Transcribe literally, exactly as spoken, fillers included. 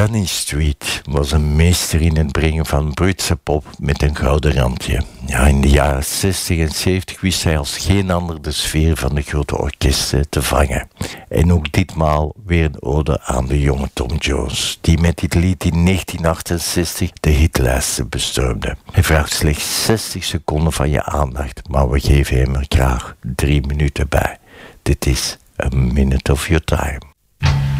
Danny Street was een meester in het brengen van Britse pop met een gouden randje. Ja, in de jaren zestig en zeventig wist hij als geen ander de sfeer van de grote orkesten te vangen. En ook ditmaal weer een ode aan de jonge Tom Jones, die met dit lied in negentien achtenzestig de hitlijsten bestormde. Hij vraagt slechts zestig seconden van je aandacht, maar we geven hem er graag drie minuten bij. Dit is A Minute of Your Time.